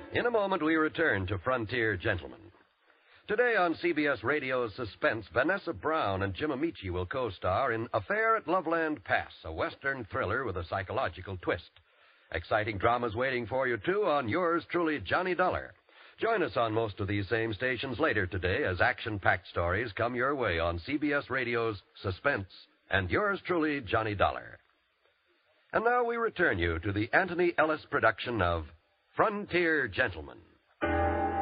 In a moment, we return to Frontier Gentlemen. Today on CBS Radio's Suspense, Vanessa Brown and Jim Amici will co-star in Affair at Loveland Pass, a Western thriller with a psychological twist. Exciting dramas waiting for you, too, on yours truly, Johnny Dollar. Join us on most of these same stations later today as action-packed stories come your way on CBS Radio's Suspense and yours truly, Johnny Dollar. And now we return you to the Anthony Ellis production of Frontier Gentlemen.